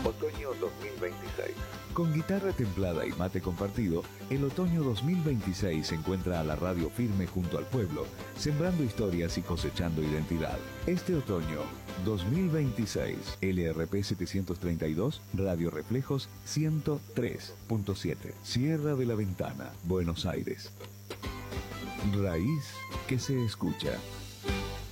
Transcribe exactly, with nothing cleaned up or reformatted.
Otoño dos mil veintiséis. Con guitarra templada y mate compartido, el otoño dos mil veintiséis se encuentra a la radio firme junto al pueblo, sembrando historias y cosechando identidad. Este otoño dos mil veintiséis, L R P setecientos treinta y dos, Radio Reflejos ciento tres punto siete, Sierra de la Ventana, Buenos Aires. Raíz que se escucha.